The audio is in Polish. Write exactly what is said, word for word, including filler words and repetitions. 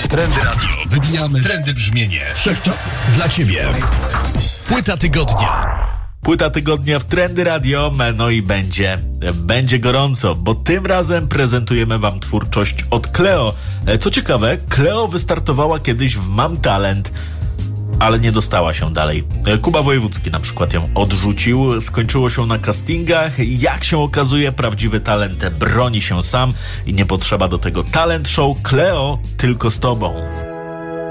Trendy Radio. Wybijamy trendy brzmienie wszechczasów dla Ciebie. Płyta tygodnia. Płyta tygodnia w Trendy Radio, no i będzie, będzie gorąco, bo tym razem prezentujemy wam twórczość od Cleo. Co ciekawe, Cleo wystartowała kiedyś w Mam Talent, ale nie dostała się dalej. Kuba Wojewódzki na przykład ją odrzucił, skończyło się na castingach. Jak się okazuje, prawdziwy talent broni się sam i nie potrzeba do tego talent show. Cleo tylko z tobą.